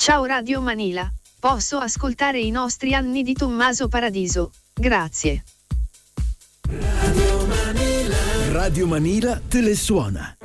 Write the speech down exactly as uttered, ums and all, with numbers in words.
Ciao Radio Manila, posso ascoltare i nostri anni di Tommaso Paradiso, grazie. Radio Manila te le suona.